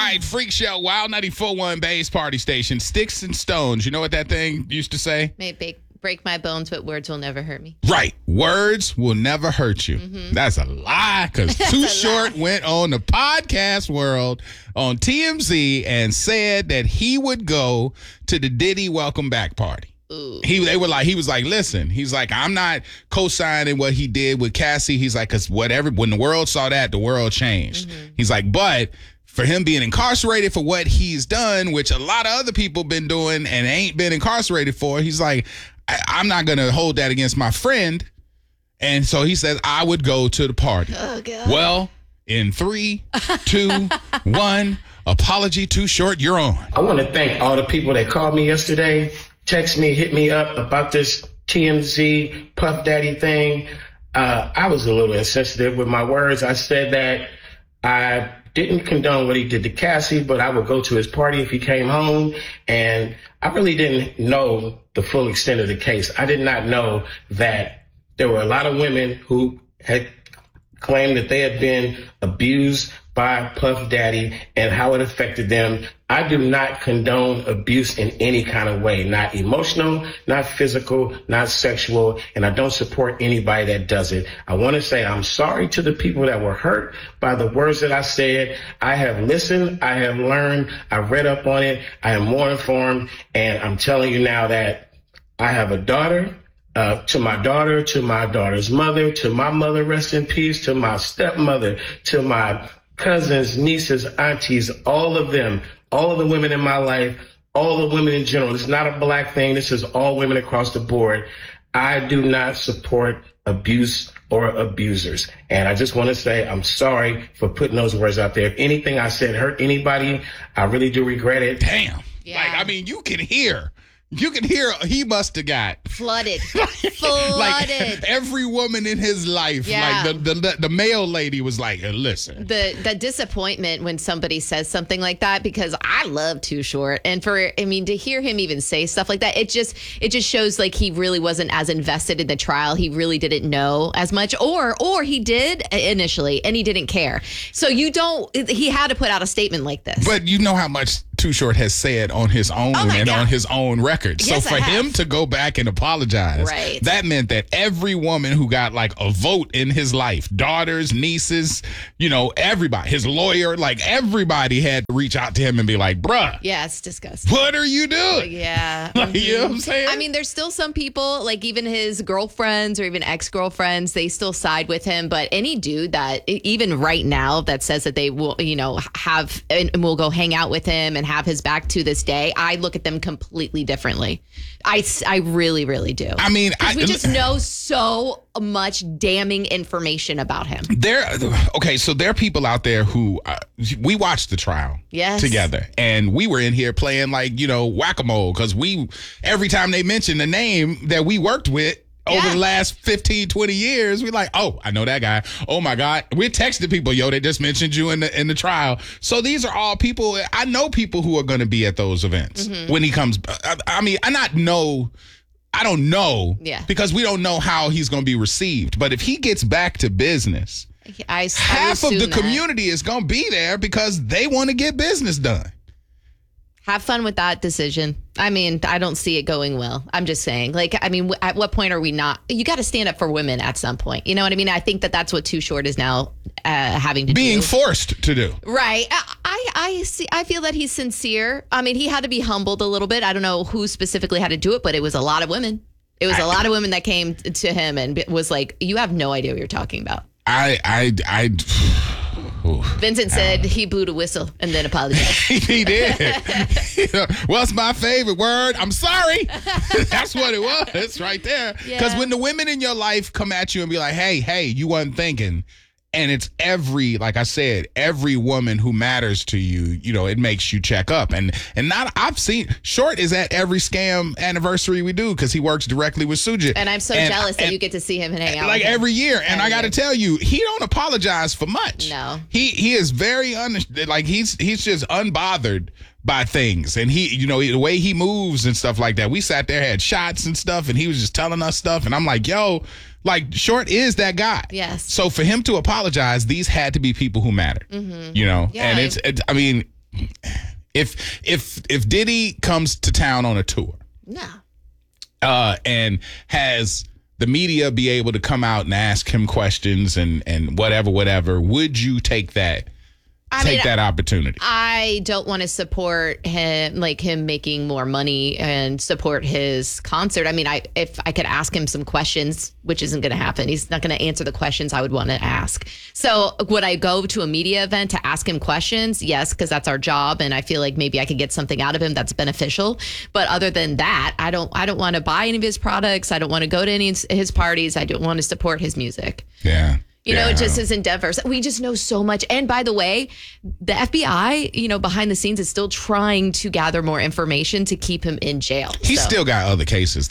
right, Freak Show, Wild 94.1 Bay's Party Station. Sticks and stones. You know what that thing used to say? May break my bones, but words will never hurt me. Right. Words will never hurt you. That's a lie, because Too Short went on the podcast world on TMZ and said that he would go to the Diddy welcome back party. He was like, listen, he's like, I'm not co-signing what he did with Cassie. He's like, because when the world saw that, the world changed. He's like, but for him being incarcerated for what he's done, which a lot of other people been doing and ain't been incarcerated for, he's like, I'm not going to hold that against my friend. And so he says, I would go to the party. Oh, God. Well, in 3, 2, 1, apology Too Short, you're on. I want to thank all the people that called me yesterday, text me, hit me up about this TMZ Puff Daddy thing. I was a little insensitive with my words. I said that I didn't condone what he did to Cassie, but I would go to his party if he came home. And I really didn't know the full extent of the case. I did not know that there were a lot of women who had claimed that they had been abused by Puff Daddy and how it affected them. I do not condone abuse in any kind of way, not emotional, not physical, not sexual, and I don't support anybody that does it. I want to say I'm sorry to the people that were hurt by the words that I said. I have listened, I have learned, I've read up on it, I am more informed, and I'm telling you now that I have a daughter. To my daughter, to my daughter's mother, to my mother, rest in peace, to my stepmother, to my cousins, nieces, aunties, all of them, all of the women in my life, all the women in general. It's not a black thing. This is all women across the board. I do not support abuse or abusers. And I just want to say I'm sorry for putting those words out there. If anything I said hurt anybody, I really do regret it. Damn. Yeah. Like, I mean, you can hear he must have got Flooded. like every woman in his life. Yeah. Like the male lady was like, listen. The disappointment when somebody says something like that, because I love Too Short, and to hear him even say stuff like that, it just shows like he really wasn't as invested in the trial. He really didn't know as much, or he did initially and he didn't care. So he had to put out a statement like this. But you know how much Too Short has said on his own and on his own record. Yes, so for him to go back and apologize, right, that meant that every woman who got like a vote in his life, daughters, nieces, everybody, his lawyer, like everybody had to reach out to him and be like, bruh. Yeah, it's disgusting. What are you doing? Yeah. Like, you know what I'm saying? I mean, there's still some people, like even his girlfriends or even ex-girlfriends, they still side with him. But any dude that, even right now, that says that they will, have and will go hang out with him and have his back to this day, I look at them completely differently. I really, really do. I mean, we just know so much damning information about him. So there are people out there who we watched the trial together, and we were in here playing like whack-a-mole, because every time they mentioned the name that we worked with over the last 15, 20 years, we're like, oh, I know that guy. Oh my God. We're texting people, they just mentioned you in the trial. So these are all people, I know people who are going to be at those events when he comes. I mean, I don't know because we don't know how he's going to be received. But if he gets back to business, half of the community is going to be there because they want to get business done. Have fun with that decision. I mean, I don't see it going well. I'm just saying, at what point are we not? You got to stand up for women at some point. You know what I mean? I think that's what Too Short is now having to being forced to do. Right. I see. I feel that he's sincere. I mean, he had to be humbled a little bit. I don't know who specifically had to do it, but it was a lot of women. It was a lot of women that came to him and was like, you have no idea what you're talking about. Vincent said he blew the whistle and then apologized. He did. What's my favorite word? I'm sorry. That's what it was. It's right there. Because when the women in your life come at you and be like, hey, you wasn't thinking. And it's like I said, every woman who matters to you, it makes you check up. And I've seen Short is at every scam anniversary we do because he works directly with Sujit. And I'm so jealous that you get to see him and hang out with him. Every year. And I got to tell you, he don't apologize for much. No. He is very, he's just unbothered by things. And he, the way he moves and stuff like that. We sat there, had shots and stuff, and he was just telling us stuff. And I'm like, yo, Short is that guy. Yes. So for him to apologize, these had to be people who mattered, Yeah, and I mean, If Diddy comes to town on a tour, no, and has the media be able to come out and ask him questions and whatever, would you take that? That opportunity. I don't want to support him making more money and support his concert. I mean, if I could ask him some questions, which isn't going to happen. He's not going to answer the questions I would want to ask. So would I go to a media event to ask him questions? Yes, because that's our job. And I feel like maybe I could get something out of him that's beneficial. But other than that, I don't want to buy any of his products. I don't want to go to any of his parties. I don't want to support his music. Yeah. It just is endeavors. We just know so much. And by the way, the FBI, behind the scenes is still trying to gather more information to keep him in jail. He's still got other cases.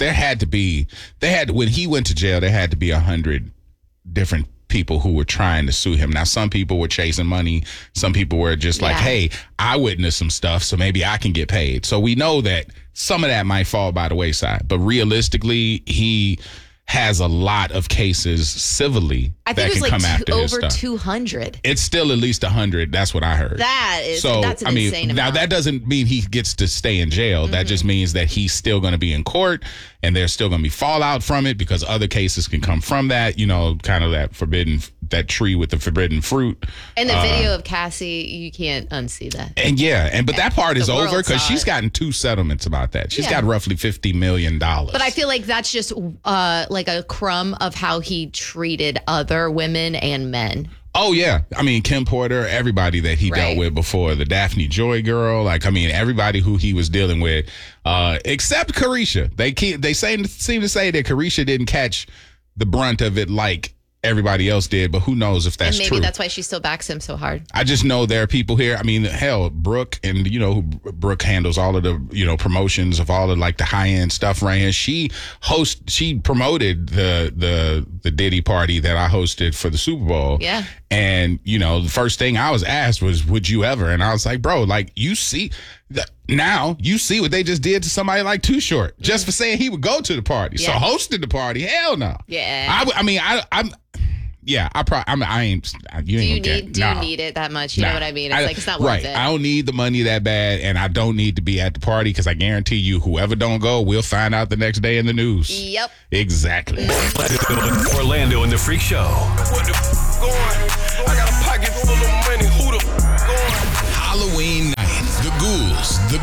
When he went to jail, there had to be 100 different people who were trying to sue him. Now, some people were chasing money. Some people were just like, hey, I witnessed some stuff, so maybe I can get paid. So we know that some of that might fall by the wayside. But realistically, he has a lot of cases civilly that can come after his stuff. Over 200. It's still at least 100. That's what I heard. That's an insane amount. Now that doesn't mean he gets to stay in jail. Mm-hmm. That just means that he's still going to be in court and there's still going to be fallout from it because other cases can come from that, kind of that tree with the forbidden fruit. And the video of Cassie, you can't unsee that. But that part is over because she's gotten 2 settlements about that. She's got roughly $50 million. But I feel like that's just like a crumb of how he treated other women and men. Oh, yeah. I mean, Kim Porter, everybody that he dealt with before, the Daphne Joy girl, everybody who he was dealing with, except Caresha. They seem to say that Caresha didn't catch the brunt of it like everybody else did, but who knows if that's true. And maybe that's why she still backs him so hard. I just know there are people here. I mean, hell, Brooke, and Brooke handles all of the promotions of all of the high end stuff right here. She promoted the Diddy party that I hosted for the Super Bowl. Yeah. And the first thing I was asked was, would you ever? And I was like, bro, you see what they just did to somebody like Too Short just for saying he would go to the party. Yeah. So hosting the party, hell no. Yeah. Do you need it that much? You know what I mean? It's not worth it. I don't need the money that bad, and I don't need to be at the party because I guarantee you, whoever don't go, we'll find out the next day in the news. Yep. Exactly. Orlando and the Freak Show. What the going? I got a pocket full of money. Who the going? Halloween night. The ghouls, the